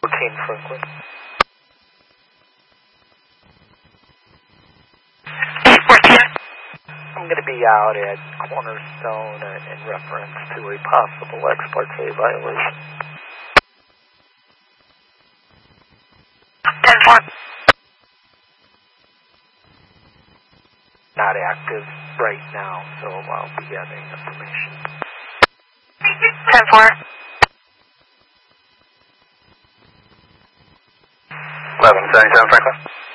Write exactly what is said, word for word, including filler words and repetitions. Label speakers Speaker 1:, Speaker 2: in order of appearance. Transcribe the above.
Speaker 1: fourteen Franklin. I'm going to be out at Cornerstone uh, in reference to a possible ex parte violation.
Speaker 2: ten four.
Speaker 1: Not active right now, so I'll be getting information.
Speaker 2: ten four.
Speaker 1: eleven seventy-seven Franklin.